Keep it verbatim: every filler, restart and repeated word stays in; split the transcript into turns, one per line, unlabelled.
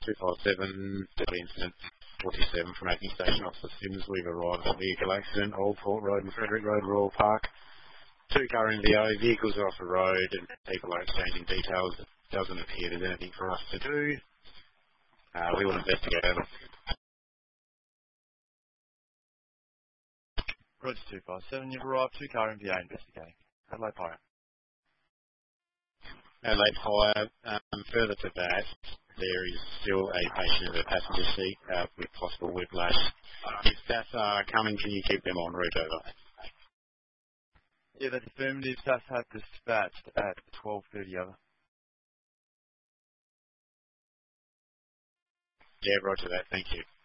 two five seven, incident forty-seven from Acting Station Officer Sims. We've arrived at vehicle accident, Old Port Road and Frederick Road, Royal Park. Two car N V O, vehicles are off the road and people are exchanging details. It doesn't appear there's anything for us to do. Uh, we will investigate it.
Roger two five seven, you've arrived, two car N V A investigating. Adelaide Fire.
Adelaide Fire, um, further to that, there is still a patient in the passenger seat uh, with possible whiplash. If staff are coming, can you keep them en route over?
Yeah, that's affirmative. Staff have dispatched at twelve thirty over.
Yeah, roger that. Thank you.